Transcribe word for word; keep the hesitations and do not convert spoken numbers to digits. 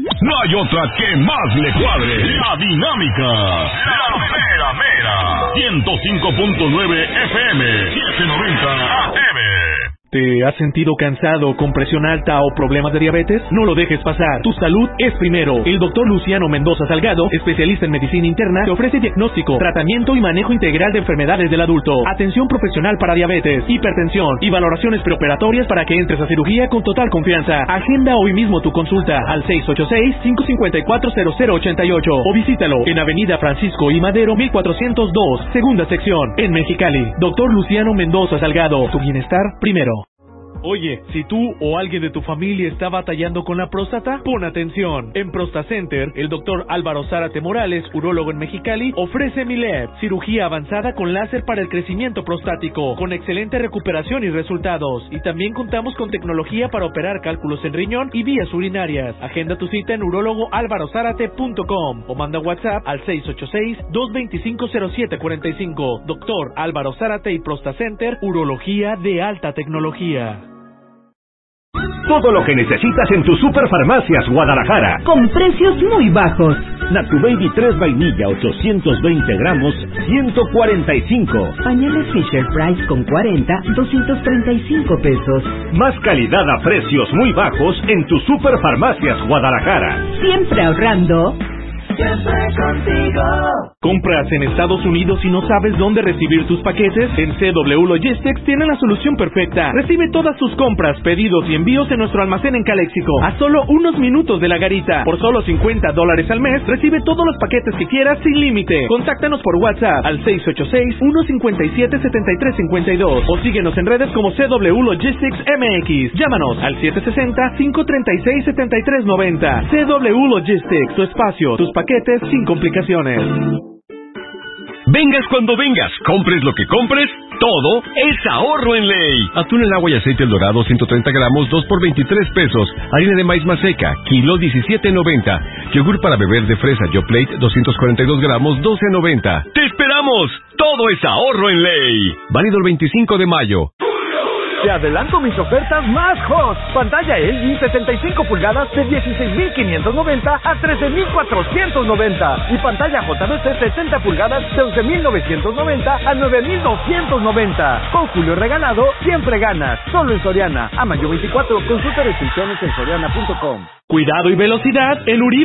No hay otra que más le cuadre. La dinámica. La mera mera. ciento cinco punto nueve F M. setecientos noventa A M. ¿Te has sentido cansado, con presión alta o problemas de diabetes? No lo dejes pasar. Tu salud es primero. El doctor Luciano Mendoza Salgado, especialista en medicina interna, te ofrece diagnóstico, tratamiento y manejo integral de enfermedades del adulto, atención profesional para diabetes, hipertensión y valoraciones preoperatorias para que entres a cirugía con total confianza. Agenda hoy mismo tu consulta al seis ocho seis, cinco cinco cuatro, cero cero ocho ocho o visítalo en Avenida Francisco I. Madero mil cuatrocientos dos, segunda sección, en Mexicali. Doctor Luciano Mendoza Salgado, tu bienestar primero. Oye, si tú o alguien de tu familia está batallando con la próstata, pon atención. En ProstaCenter, el doctor Álvaro Zárate Morales, urólogo en Mexicali, ofrece Milev, cirugía avanzada con láser para el crecimiento prostático, con excelente recuperación y resultados. Y también contamos con tecnología para operar cálculos en riñón y vías urinarias. Agenda tu cita en urólogo álvaro zárate punto com o manda WhatsApp al seis ocho seis, dos dos cinco, cero siete cuatro cinco. Doctor Álvaro Zárate y ProstaCenter, urología de alta tecnología. Todo lo que necesitas en tu Superfarmacias Guadalajara. Con precios muy bajos. Natubaby tres vainilla ochocientos veinte gramos, ciento cuarenta y cinco. Pañales Fisher Price con cuarenta, doscientos treinta y cinco pesos. Más calidad a precios muy bajos en tu Superfarmacias Guadalajara. Siempre ahorrando. Siempre contigo. ¿Compras en Estados Unidos y no sabes dónde recibir tus paquetes? En C W Logistics tienen la solución perfecta. Recibe todas tus compras, pedidos y envíos en nuestro almacén en Caléxico, a solo unos minutos de la garita. Por solo cincuenta dólares al mes, recibe todos los paquetes que quieras sin límite. Contáctanos por WhatsApp al seis ocho seis, uno cinco siete, siete tres cinco dos o síguenos en redes como C W Logistics M X. Llámanos al siete seis cero, cinco tres seis, siete tres nueve cero. C W Logistics, tu espacio, tus paquetes sin complicaciones. Vengas cuando vengas, compres lo que compres, todo es ahorro en ley. Atún en agua y aceite El Dorado, ciento treinta gramos, dos por veintitrés pesos. Harina de maíz maseca, kilo diecisiete noventa. Yogur para beber de fresa Yoplait, doscientos cuarenta y dos gramos, doce noventa. ¡Te esperamos! Todo es ahorro en ley. Válido el veinticinco de mayo. Te adelanto mis ofertas más hot. Pantalla L G setenta y cinco pulgadas de dieciséis mil quinientos noventa a trece mil cuatrocientos noventa. Y pantalla J B C setenta pulgadas de once mil novecientos noventa a nueve mil doscientos noventa. Con Julio regalado, siempre ganas. Solo en Soriana. A mayo veinticuatro. Consulta restricciones en soriana punto com. Cuidado y velocidad en Uribe